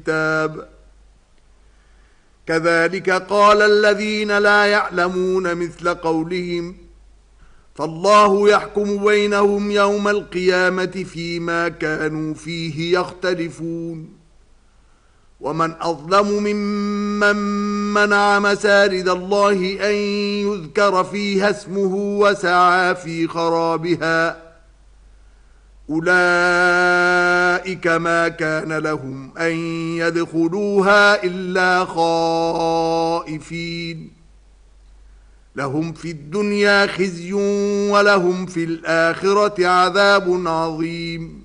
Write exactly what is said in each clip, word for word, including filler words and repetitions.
الكتاب كذلك قال الذين لا يعلمون مثل قولهم فالله يحكم بينهم يوم القيامة فيما كانوا فيه يختلفون ومن أظلم ممن منع مساجد الله أن يذكر فيها اسمه وسعى في خرابها أولئك ما كان لهم أن يدخلوها إلا خائفين لهم في الدنيا خزي ولهم في الآخرة عذاب عظيم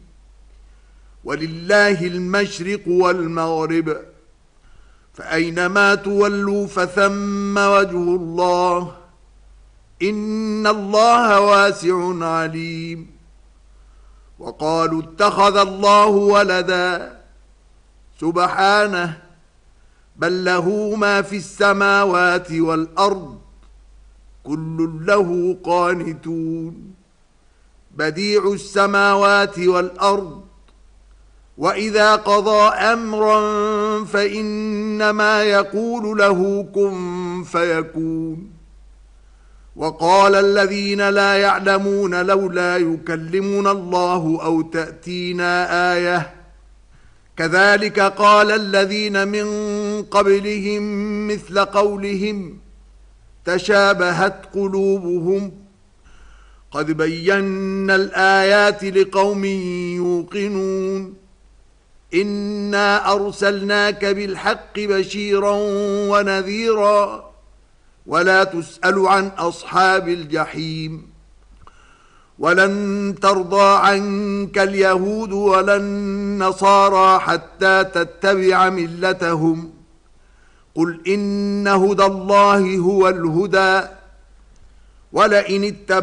ولله المشرق والمغرب فأينما تولوا فثم وجه الله إن الله واسع عليم وقالوا اتخذ الله ولدا سبحانه بل له ما في السماوات والأرض كل له قانتون بديع السماوات والأرض وإذا قضى أمرا فإنما يقول له كن فيكون وقال الذين لا يعلمون لولا يكلمنا الله أو تأتينا آية كذلك قال الذين من قبلهم مثل قولهم تشابهت قلوبهم قد بينا الآيات لقوم يوقنون إنا أرسلناك بالحق بشيرا ونذيرا ولا تسأل عن أصحاب الجحيم ولن ترضى عنك اليهود ولا النصارى حتى تتبع ملتهم قل إن هدى الله هو الهدى ولئن اتبعت